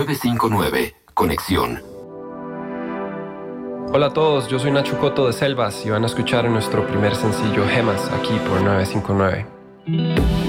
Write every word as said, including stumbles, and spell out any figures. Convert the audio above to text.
nueve cinco nueve, Conexión. Hola a todos, yo soy Nacho Cotto de Selvas y van a escuchar nuestro primer sencillo Gemas aquí por nueve cinco nueve.